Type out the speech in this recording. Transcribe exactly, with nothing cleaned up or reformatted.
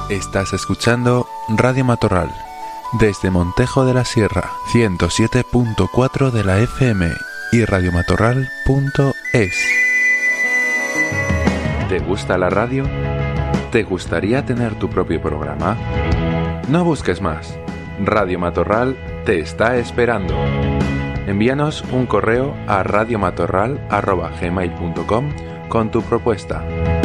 Estás escuchando Radio Matorral, desde Montejo de la Sierra, ciento siete punto cuatro de la F M y radiomatorral punto es. ¿Te gusta la radio? ¿Te gustaría tener tu propio programa? No busques más. Radio Matorral te está esperando. Envíanos un correo a radiomatorral arroba gmail punto com con tu propuesta.